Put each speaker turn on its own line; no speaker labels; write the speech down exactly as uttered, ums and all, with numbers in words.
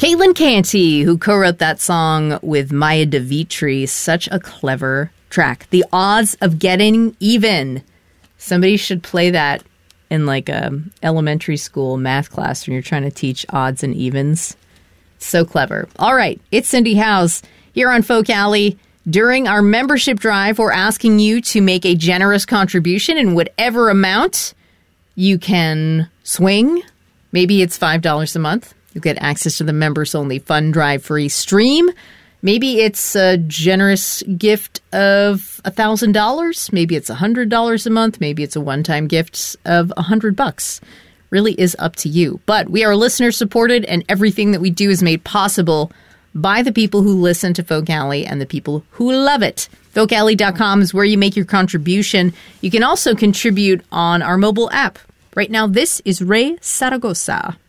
Caitlin Canty, who co-wrote that song with Maya DeVitri. Such a clever track. The Odds of Getting Even. Somebody should play that in like a elementary school math class when you're trying to teach odds and evens. So clever. All right, it's Cindy Howes here on Folk Alley. During our membership drive, we're asking you to make a generous contribution in whatever amount you can swing. Maybe it's five dollars a month. You get access to the members-only Fun Drive free stream. Maybe it's a generous gift of one thousand dollars. Maybe it's one hundred dollars a month. Maybe it's a one-time gift of one hundred bucks. Really is up to you. But we are listener-supported, and everything that we do is made possible by the people who listen to Folk Alley and the people who love it. folk alley dot com is where you make your contribution. You can also contribute on our mobile app. Right now, this is Ray Zaragoza.